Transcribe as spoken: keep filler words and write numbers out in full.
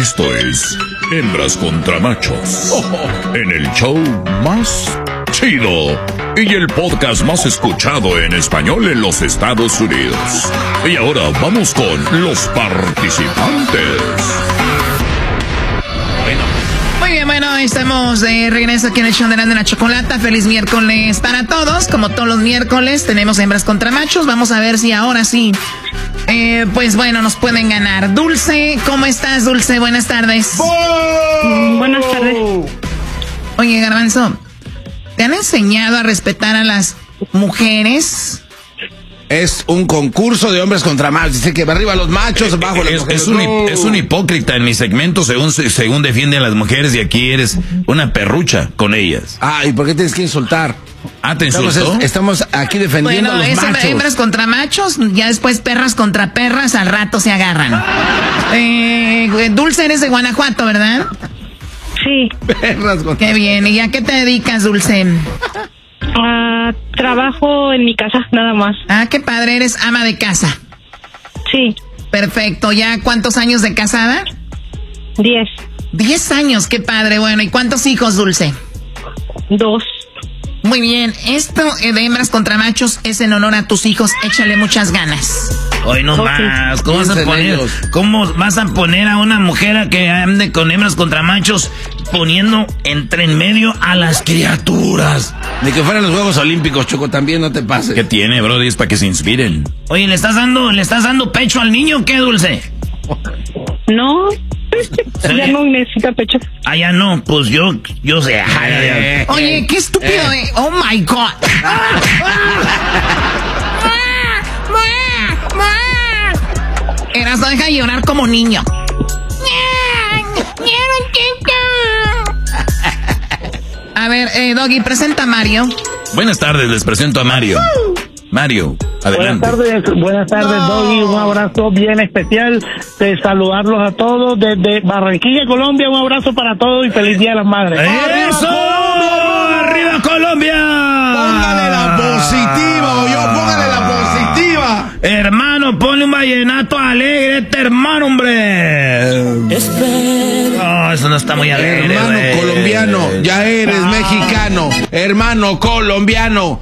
Esto es Hembras contra Machos. En el show más chido y el podcast más escuchado en español en los Estados Unidos. Y ahora vamos con los participantes. Muy bien, bueno, estamos de regreso aquí en el show de la Chocolata. Feliz miércoles para todos. Como todos los miércoles tenemos hembras contra machos. Vamos a ver si ahora sí, eh, pues bueno, nos pueden ganar. Dulce, ¿cómo estás, Dulce? Buenas tardes. ¡Oh! Buenas tardes. Oye, Garbanzo, ¿te han enseñado a respetar a las mujeres? Es un concurso de hombres contra machos. Dice que arriba los machos, abajo las es, mujeres. es, un, no. es un hipócrita en mi segmento, según, según defienden las mujeres, y aquí eres una perrucha con ellas. Ah, ¿y por qué tienes que insultar? Ah, ¿te Estamos, insultó? estamos aquí defendiendo Bueno, a los es machos. hembras contra machos, ya después perras contra perras, al rato se agarran. Eh, Dulce, eres de Guanajuato, ¿verdad? Sí. Perras contra... Qué bien, ¿y a qué te dedicas, Dulce? Uh, trabajo en mi casa, nada más. Ah, qué padre, eres ama de casa. Sí. Perfecto, ¿ya cuántos años de casada? Diez. Diez años, qué padre, bueno, ¿y cuántos hijos, Dulce? Dos. Muy bien, esto de hembras contra machos es en honor a tus hijos, échale muchas ganas. Hoy no Okay. más, ¿cómo vas a Piensen poner, ellos. cómo vas a poner a una mujer a que ande con hembras contra machos poniendo entre en medio a las criaturas? Ni que fueran los Juegos Olímpicos, Choco, también no te pases. ¿Qué tiene, brody? Es para que se inspiren. Oye, ¿le estás dando, le estás dando pecho al niño o qué, Dulce? No. Ya no necesita pecho. Ah, ya no, pues yo, yo sé. Ay, ay, ay. Oye, qué estúpido, eh. Oh my God. Eras, no deja de llorar como niño. A ver, eh, Doggy, presenta a Mario. Buenas tardes, les presento a Mario. Mario, adelante. Buenas tardes, buenas tardes, No. Doggy, un abrazo bien especial, de saludarlos a todos desde Barranquilla, Colombia, un abrazo para todos y feliz Día de las Madres. ¡Eso! ¡Arriba Colombia! Póngale la positiva, o yo, póngale la positiva. Hermano, ponle un vallenato alegre, este hermano, hombre. No, eso no está muy alegre. Hermano güey. colombiano, ya eres Ah. mexicano. Hermano colombiano,